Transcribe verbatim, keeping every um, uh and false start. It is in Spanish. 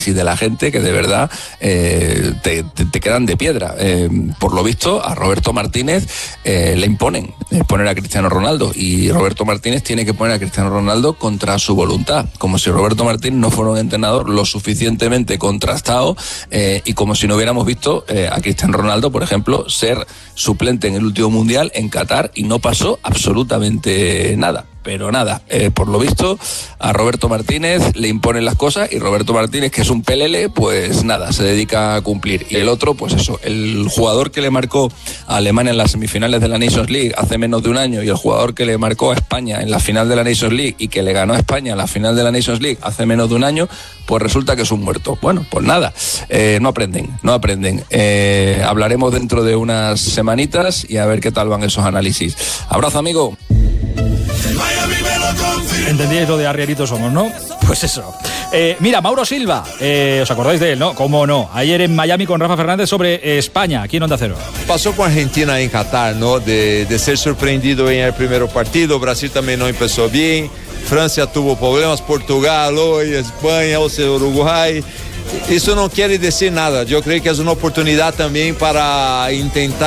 de la gente que de verdad eh, te, te, te quedan de piedra. Eh, por lo visto, a Roberto Martínez eh, le imponen eh, poner a Cristiano Ronaldo, y Roberto Martínez tiene que poner a Cristiano Ronaldo contra su voluntad, como si Roberto Martínez no fuera un entrenador lo suficientemente contrastado eh, y como si no hubiéramos visto eh, a Cristiano Ronaldo, por ejemplo, ser suplente en el último Mundial en Qatar y no pasó absolutamente nada. Pero nada, eh, por lo visto a Roberto Martínez le imponen las cosas y Roberto Martínez, que es un pelele, pues nada, se dedica a cumplir. Y el otro, pues eso, el jugador que le marcó a Alemania en las semifinales de la Nations League hace menos de un año y el jugador que le marcó a España en la final de la Nations League y que le ganó a España en la final de la Nations League hace menos de un año, pues resulta que es un muerto. Bueno, pues nada, eh, no aprenden, no aprenden. Eh, hablaremos dentro de unas semanitas y a ver qué tal van esos análisis. Abrazo, amigo. Entendíais lo de arrieritos somos, ¿no? Pues eso. Eh, mira, Mauro Silva, eh, ¿os acordáis de él, no? ¿Cómo no? Ayer en Miami con Rafa Fernández sobre eh, España, aquí en Onda Cero. Pasó con Argentina en Qatar, ¿no? De, de ser sorprendido en el primer partido. Brasil también no empezó bien. Francia tuvo problemas. Portugal hoy, España, o sea, Uruguay. Eso no quiere decir nada. Yo creo que es una oportunidad también para intentar